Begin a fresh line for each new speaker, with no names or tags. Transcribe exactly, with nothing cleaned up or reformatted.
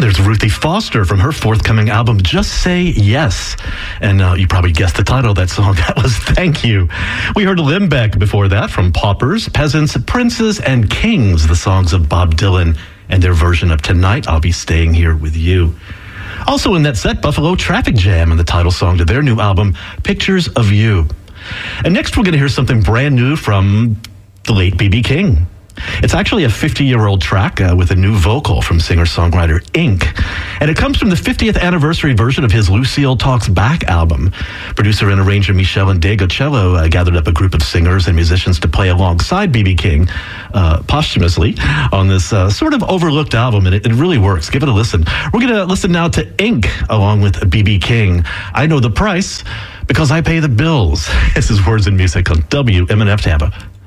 there's Ruthie Foster from her forthcoming album, Just Say Yes. And uh, you probably guessed the title of that song. That was Thank You. We heard Limbeck before that from Paupers, Peasants, Princes, and Kings, the songs of Bob Dylan and their version of Tonight I'll Be Staying Here With You. Also in that set, Buffalo Traffic Jam and the title song to their new album, Pictures of You. And next we're going to hear something brand new from the late B B King. It's actually a fifty-year-old track uh, with a new vocal from singer-songwriter Ink. And it comes from the fiftieth anniversary version of his Lucille Talks Back album. Producer and arranger Michel Ndegeocello uh, gathered up a group of singers and musicians to play alongside B B King uh, posthumously on this uh, sort of overlooked album, and it, it really works. Give it a listen. We're going to listen now to Ink along with B B King. I Know the Price because I pay the bills. This is Words and Music on W M N F Tampa.